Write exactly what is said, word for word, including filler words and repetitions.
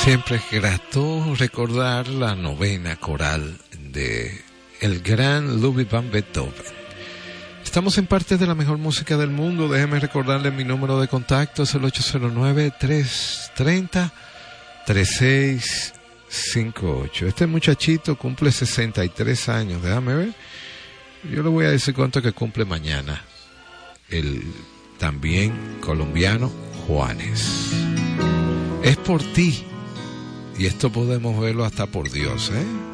Siempre es grato recordar la novena coral de el gran Ludwig van Beethoven. Estamos en parte de la mejor música del mundo. Déjeme recordarle mi número de contacto, es el ocho cero nueve, tres tres cero, tres seis cinco ocho. Este muchachito cumple sesenta y tres años, déjame ver. Yo le voy a decir cuánto que cumple mañana. El también colombiano Juanes. Es por ti. Y esto podemos verlo hasta por Dios, ¿eh?